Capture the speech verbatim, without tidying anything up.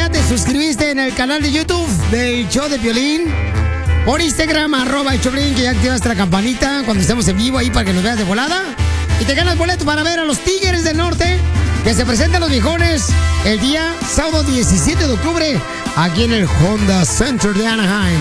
ya te suscribiste en el canal de YouTube del show de Piolín. Por Instagram, arroba el Choplin, que ya activaste la campanita cuando estemos en vivo ahí para que nos veas de volada. Y te ganas boleto para ver a los Tigres del Norte, que se presentan los viejones el día sábado diecisiete de octubre aquí en el Honda Center de Anaheim.